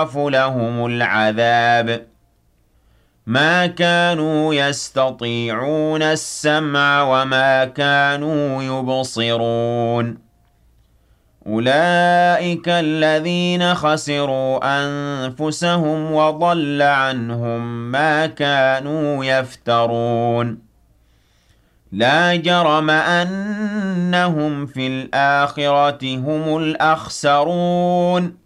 لهم العذاب ما كانوا يستطيعون السمع وما كانوا يبصرون أولئك الذين خسروا أنفسهم وضل عنهم ما كانوا يفترون لا جرم أنهم في الآخرة هم الأخسرون